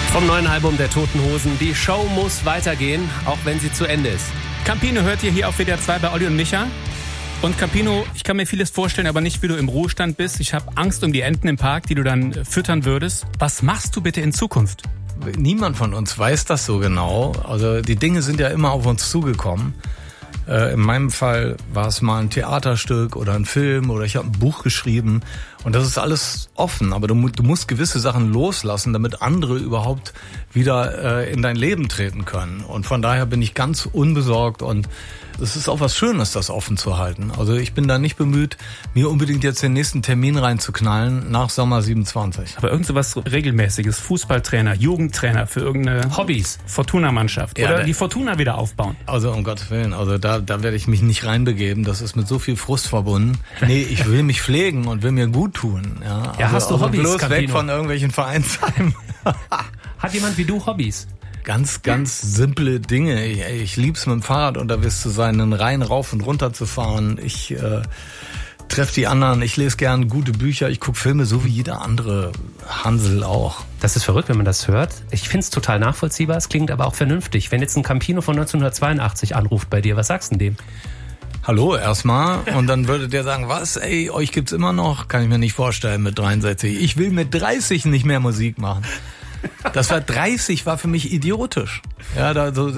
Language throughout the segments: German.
Vom neuen Album der Toten Hosen. Die Show muss weitergehen, auch wenn sie zu Ende ist. Campino hört ihr hier auf WDR 2 bei Olli und Micha. Und Campino, ich kann mir vieles vorstellen, aber nicht, wie du im Ruhestand bist. Ich habe Angst um die Enten im Park, die du dann füttern würdest. Was machst du bitte in Zukunft? Niemand von uns weiß das so genau. Also die Dinge sind ja immer auf uns zugekommen. In meinem Fall war es mal ein Theaterstück oder ein Film oder ich habe ein Buch geschrieben. Und das ist alles offen, aber du musst gewisse Sachen loslassen, damit andere überhaupt wieder in dein Leben treten können. Und von daher bin ich ganz unbesorgt und es ist auch was Schönes, das offen zu halten. Also ich bin da nicht bemüht, mir unbedingt jetzt den nächsten Termin reinzuknallen nach Sommer 27. Aber irgend so was Regelmäßiges, Fußballtrainer, Jugendtrainer für irgendeine Hobbys, Fortuna-Mannschaft Ja, oder die Fortuna wieder aufbauen. Also um Gottes Willen, also da werde ich mich nicht reinbegeben. Das ist mit so viel Frust verbunden. Nee, ich will mich pflegen und will mir gut tun. Ja, Ja, hast du Hobbys, bloß Campino? weg von irgendwelchen Vereinsheimen. Hat jemand wie du Hobbys? Ganz simple Dinge. Ich lieb's mit dem Fahrrad unterwegs zu sein, einen Rhein rauf und runter zu fahren. Ich treffe die anderen. Ich lese gern gute Bücher. Ich gucke Filme, so wie jeder andere Hansel auch. Das ist verrückt, wenn man das hört. Ich finde es total nachvollziehbar. Es klingt aber auch vernünftig. Wenn jetzt ein Campino von 1982 anruft bei dir, was sagst du denn dem? Hallo erstmal. Und dann würde der sagen, was, ey, euch gibt's immer noch? Kann ich mir nicht vorstellen mit 63. Ich will mit 30 nicht mehr Musik machen. Das war 30, war für mich idiotisch. Ja,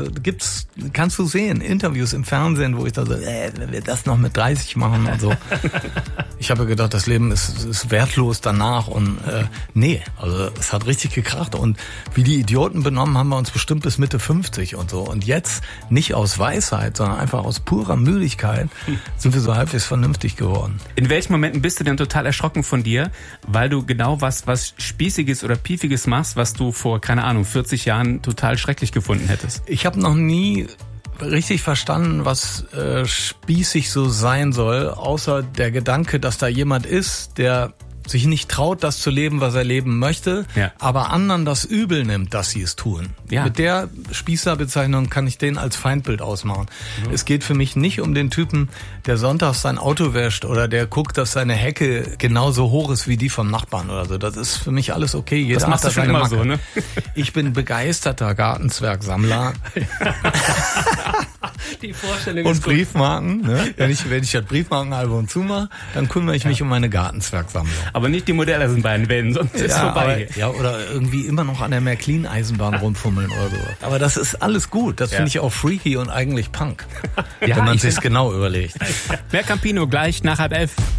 kannst du sehen, Interviews im Fernsehen, wo ich da so, wenn wir das noch mit 30 machen und so. Ich habe gedacht, das Leben ist wertlos danach und nee, also es hat richtig gekracht und wie die Idioten benommen haben wir uns bestimmt bis Mitte 50 und so. Und jetzt nicht aus Weisheit, sondern einfach aus purer Müdigkeit sind wir so halbwegs vernünftig geworden. In welchen Momenten bist du denn total erschrocken von dir, weil du genau was Spießiges oder Piefiges machst, was du vor, keine Ahnung, 40 Jahren total schrecklich gefunden hättest? Ich habe noch nie richtig verstanden, was spießig so sein soll, außer der Gedanke, dass da jemand ist, der sich nicht traut, das zu leben, was er leben möchte, ja, aber anderen das übel nimmt, dass sie es tun. Ja. Mit der Spießerbezeichnung kann ich den als Feindbild ausmachen. Mhm. Es geht für mich nicht um den Typen, der sonntags sein Auto wäscht oder der guckt, dass seine Hecke genauso hoch ist wie die vom Nachbarn oder so. Das ist für mich alles okay. Jeder das machst hat du schon seine immer Macke. so, ne? Ich bin begeisterter Gartenzwergsammler. Die Vorstellung Und ist gut. Briefmarken. Ne? Wenn ich das Briefmarkenalbum zumache, dann kümmere ich mich um meine Gartenzwergsammlung. Aber nicht die Modelle sind bei den Wänden, sonst ist vorbei. Aber, oder irgendwie immer noch an der Märklin-Eisenbahn rumfummeln oder so. Aber das ist alles gut. Das finde ich auch freaky und eigentlich Punk. Ja, wenn man sich's genau überlegt. Mehr Campino gleich nach 10:30.